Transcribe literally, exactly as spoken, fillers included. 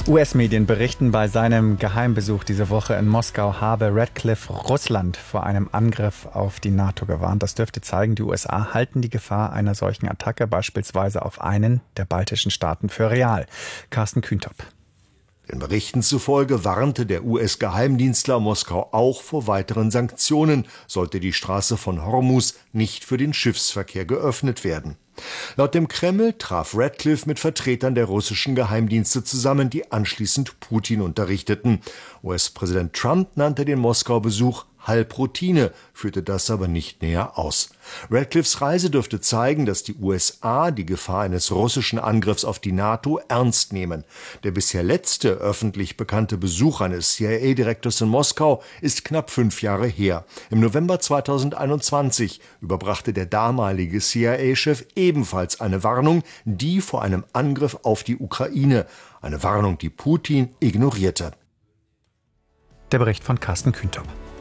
U S-Medien berichten, bei seinem Geheimbesuch diese Woche in Moskau habe Ratcliffe Russland vor einem Angriff auf die NATO gewarnt. Das dürfte zeigen, die U S A halten die Gefahr einer solchen Attacke beispielsweise auf einen der baltischen Staaten für real. Carsten Kühntop. Den Berichten zufolge warnte der U S-Geheimdienstler Moskau auch vor weiteren Sanktionen, sollte die Straße von Hormuz nicht für den Schiffsverkehr geöffnet werden. Laut dem Kreml traf Ratcliffe mit Vertretern der russischen Geheimdienste zusammen, die anschließend Putin unterrichteten. U S-Präsident Trump nannte den Moskau-Besuch Halbroutine, führte das aber nicht näher aus. Ratcliffes Reise dürfte zeigen, dass die U S A die Gefahr eines russischen Angriffs auf die NATO ernst nehmen. Der bisher letzte öffentlich bekannte Besuch eines C I A-Direktors in Moskau ist knapp fünf Jahre her. Im November zweitausendeinundzwanzig überbrachte der damalige C I A-Chef ebenfalls eine Warnung, die vor einem Angriff auf die Ukraine. Eine Warnung, die Putin ignorierte. Der Bericht von Carsten Kühntop.